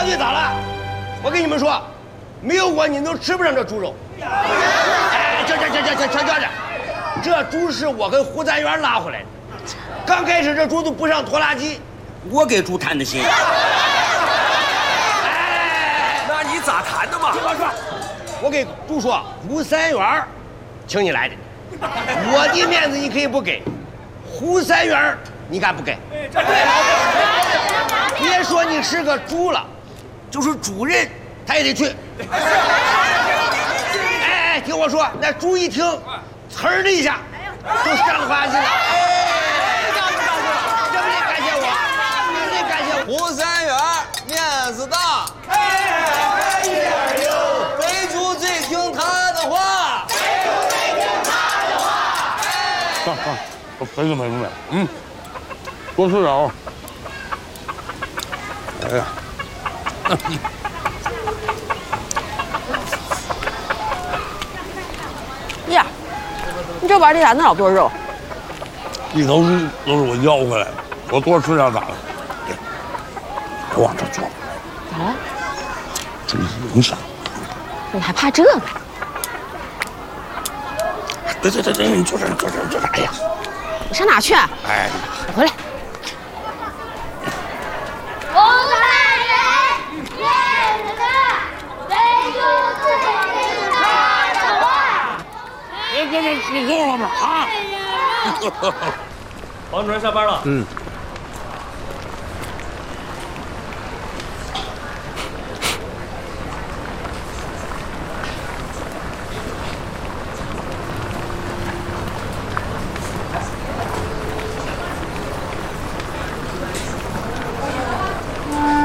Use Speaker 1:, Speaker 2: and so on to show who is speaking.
Speaker 1: 大队咋了？我跟你们说，没有我你都吃不上这猪肉。哎，这，这猪是我跟胡三元拉回来的。刚开始这猪都不上拖拉机，我给猪谈的心。哎，
Speaker 2: 那你咋谈的嘛？
Speaker 1: 听我说，我给猪说，胡三元请你来的，我的面子你可以不给，胡三元你敢不给？别说你是个猪了，就是主任他也得去。哎，听我说，那猪一听，呲儿的一下，就上花去了。这不得感谢我，你得感谢我。
Speaker 3: 胡三元面子大，肥猪最听他的话。
Speaker 4: 没事，多吃点啊。哎呀，
Speaker 5: 呀，你这碗里咋那么多肉？
Speaker 4: 一头猪都是我要回来的，我多吃点咋了？别往这坐，
Speaker 5: 咋了？
Speaker 4: 注意影响。
Speaker 5: 你还怕这个？
Speaker 4: 对，你坐这。哎呀，
Speaker 5: 你上哪去？
Speaker 4: 哎，
Speaker 5: 我回来。
Speaker 6: 胡三元面子大，肥猪最听他的话。
Speaker 4: 别，你够了吗？啊！
Speaker 2: 王主任下班了。